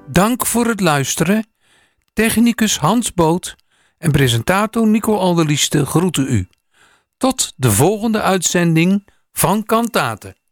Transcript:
Dank voor het luisteren. Technicus Hans Boot en presentator Nico Alderlieste groeten u. Tot de volgende uitzending van Kantate.